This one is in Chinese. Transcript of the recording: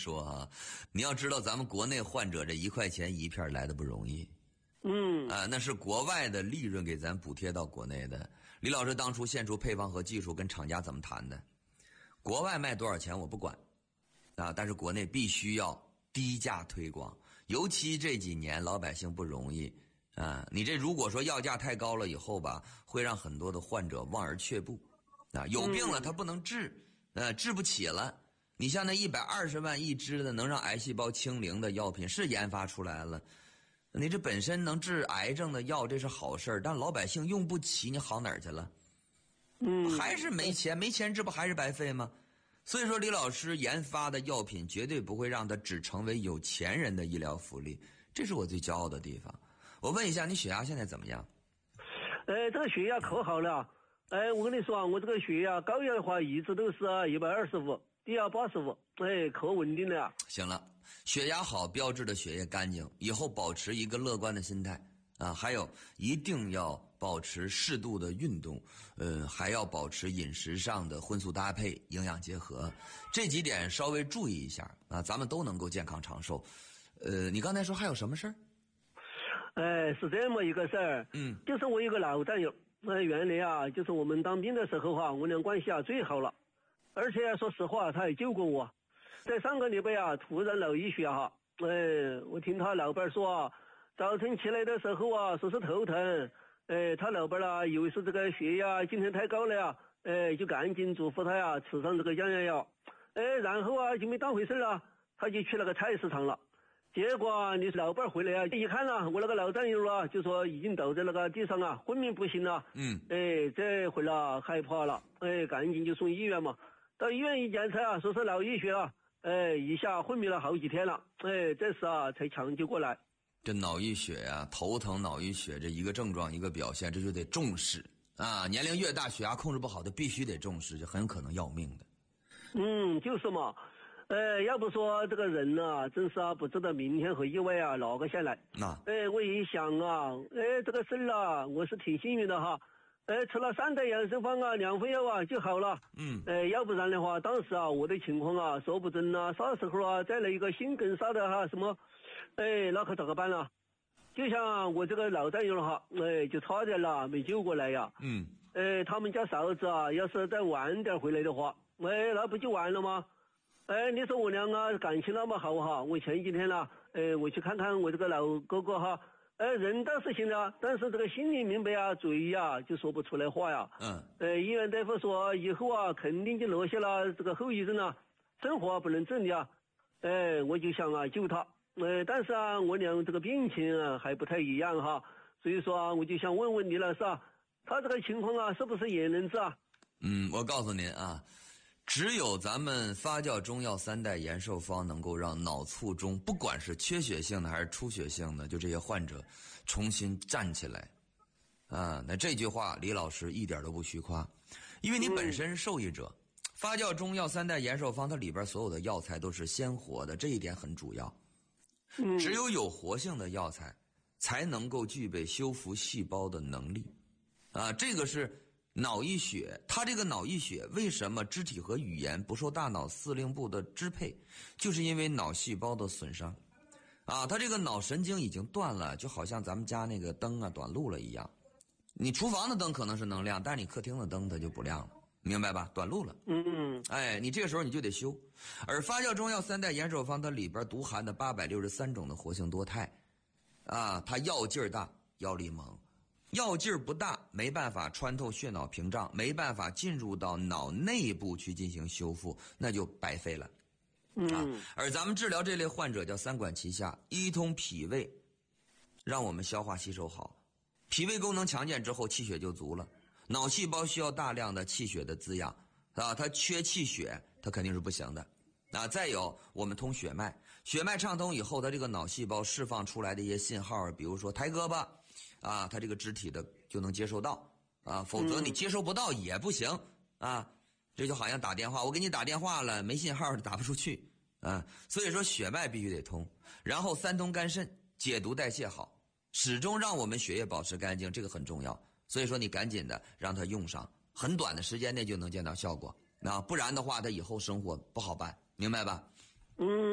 说啊，你要知道咱们国内患者这1块钱一片来的不容易。那是国外的利润给咱补贴到国内的。李老师当初献出配方和技术跟厂家怎么谈的？国外卖多少钱我不管但是国内必须要低价推广，尤其这几年老百姓不容易你这如果说药价太高了以后吧，会让很多的患者望而却步有病了他不能治治不起了。你像那120万一支的能让癌细胞清零的药品是研发出来了，你这本身能治癌症的药这是好事，但老百姓用不起，你好哪儿去了？还是没钱，没钱这不还是白费吗？所以说李老师研发的药品绝对不会让它只成为有钱人的医疗福利，这是我最骄傲的地方。我问一下，你血压现在怎么样？ 这个血压可好了。我跟你说我这个血压高压的话一直都是125，低压85，可稳定了。 行了，血压好标志的血液干净，以后保持一个乐观的心态还有一定要保持适度的运动，还要保持饮食上的荤素搭配，营养结合，这几点稍微注意一下咱们都能够健康长寿。你刚才说还有什么事儿？ 是这么一个事儿，就是我有个老战友，原来就是我们当兵的时候我俩关系最好了，而且说实话他也救过我。在上个礼拜突然脑溢血我听他老伴说早晨起来的时候说是头疼，他老伴以为是这个血压今天太高了就赶紧嘱咐他吃上这个降压药，然后就没当回事了，他就去那个菜市场了。结果你老伴回来一看我那个老战友就说已经倒在那个地上昏迷不醒了。这回了害怕了，赶紧就送医院嘛。到医院一检查说是脑溢血一下昏迷了好几天了，这时才抢救过来。 这脑溢血头疼脑溢血这一个症状一个表现，这就得重视年龄越大血压控制不好的必须得重视，就很有可能要命的。 就是嘛。要不说这个人真是不知道明天和意外哪个先来。我一想这个事我是挺幸运的吃了3代养生方2副药就好了。要不然的话当时我的情况说不准啥时候再来一个心梗啥的什么那可咋个办了？就像我这个老战友就差点了没救过来他们家嫂子要是再晚点回来的话那不就完了吗？你说我俩感情那么好我前几天我去看看我这个老哥哥人倒是行了，但是这个心里明白嘴就说不出来话医院大夫说以后肯定就落下了这个后遗症生活不能自理我就想救他但是我俩这个病情还不太一样所以说我就想问问李老师他这个情况是不是也能治我告诉您只有咱们发酵中药3代延寿方能够让脑卒中不管是缺血性的还是出血性的，就这些患者重新站起来那这句话李老师一点都不虚夸，因为你本身是受益者。发酵中药3代延寿方它里边所有的药材都是鲜活的，这一点很主要。只有活性的药材才能够具备修复细胞的能力这个是脑溢血。它这个脑溢血为什么肢体和语言不受大脑司令部的支配，就是因为脑细胞的损伤它这个脑神经已经断了，就好像咱们家那个灯短路了一样。你厨房的灯可能是能亮，但是你客厅的灯它就不亮了，明白吧？短路了你这个时候你就得修。而发酵中药3代延寿方它里边独含的863种的活性多肽它药劲儿大，药力猛，药劲儿不大没办法穿透血脑屏障，没办法进入到脑内部去进行修复，那就白费了而咱们治疗这类患者叫3管齐下，一通脾胃让我们消化吸收好，脾胃功能强健之后气血就足了，脑细胞需要大量的气血的滋养它缺气血它肯定是不行的再有我们通血脉，血脉畅通以后它这个脑细胞释放出来的一些信号，比如说抬胳膊它这个肢体的就能接收到否则你接收不到也不行这就好像打电话，我给你打电话了没信号打不出去所以说血脉必须得通，然后3通肝肾，解毒代谢好，始终让我们血液保持干净，这个很重要。所以说你赶紧的让它用上，很短的时间内就能见到效果不然的话它以后生活不好办，明白吧？